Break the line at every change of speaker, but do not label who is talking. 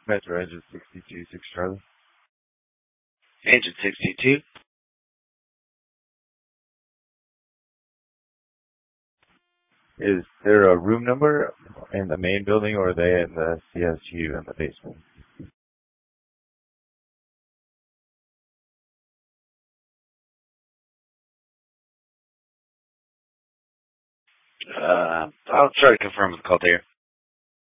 Metro Engine 62, 6 Charlie.
Agent 62.
Is there a room number in the main building, or are they in the CSU in the basement?
I'll try to confirm with the call there.